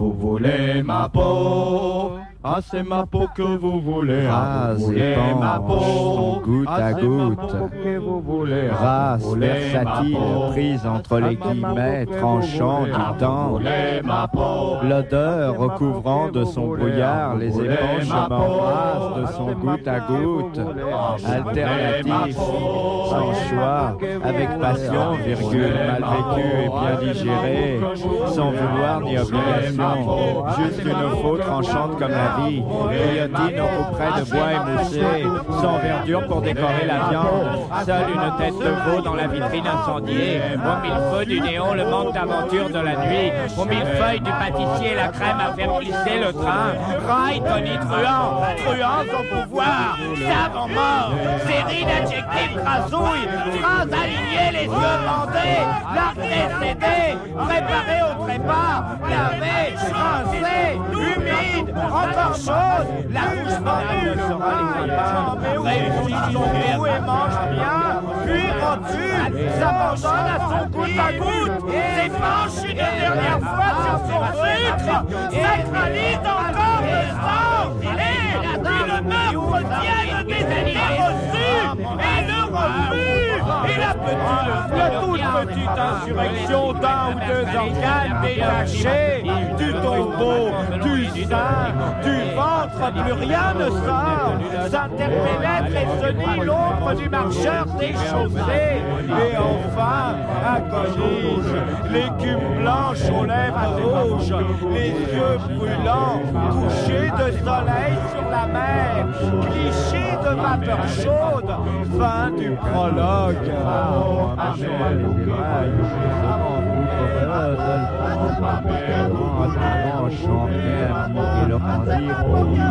vous voulez ma peau? Ah, c'est ma peau que vous voulez. Ah, vous voulez ma peau? Goutte à goutte. Que vous voulez. Race versatile, prise entre les guillemets, tranchant du temps. L'odeur recouvrant de son brouillard les épanchements rases de son goutte à goutte. Alternatif, sans choix, avec passion, virgule, mal vécu et bien digéré, sans vouloir ni obligation. Juste une faute tranchante comme la vie, guillotine auprès de bois émoussé, sans verdure pour décorer la viande. Seule une tête de veau dans la vitrine incendiée. Au millefeuille du néon, le manque d'aventure de la nuit. Au millefeuille du pâtissier, la crème à faire glisser le train. Raille, tonitruant, truand son pouvoir. Savant mort, série d'adjectifs crasouilles. Phrases alignées, les yeux bandés. L'arc décédé, préparé au trépas. Lavé, rincé, humide, encore chaude. La bouche mentale sera les impôts. Réussit son goût et mange bien. Puis recule, s'abandonne à son goutte à goutte. S'épanche une dernière fois sur son sucre. Sacralise encore le sang. Et une meurtre vieille des animaux reçus. Et le refus. Et la toute petite insurrection d'un ou deux organes détachés. Du tombeau, du sein, du ventre, plus rien ne sort. S'interpénètre et se nie l'ombre du marcheur déchaussé. Et enfin, agonise, l'écume blanche aux lèvres rouges, les yeux brûlants, couchés de soleil sur la mer, clichés de vapeur chaude. Fin du prologue.